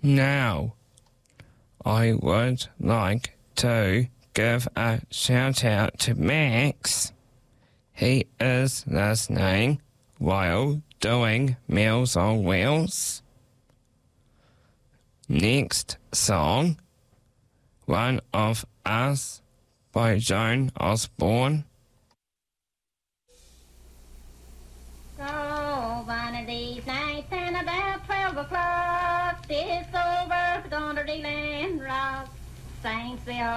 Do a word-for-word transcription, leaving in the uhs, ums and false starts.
Now, I would like to give a shout out to Max. He is listening while doing Meals on Wheels. Next song, One of Us by Joan Osborne. Oh, one of these nights and about twelve o'clock, this old bird's gonna land rock. Saints, they are